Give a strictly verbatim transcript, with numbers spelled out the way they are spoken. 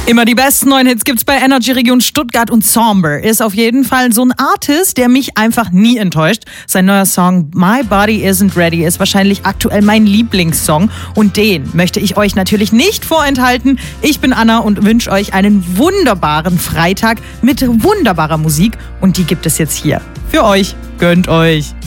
Immer die besten neuen Hits gibt's bei Energy Region Stuttgart, und Somber ist auf jeden Fall so ein Artist, der mich einfach nie enttäuscht. Sein neuer Song My Body Isn't Ready ist wahrscheinlich aktuell mein Lieblingssong, und den möchte ich euch natürlich nicht vorenthalten. Ich bin Anna und wünsche euch einen wunderbaren Freitag mit wunderbarer Musik, und die gibt es jetzt hier für euch. Gönnt euch!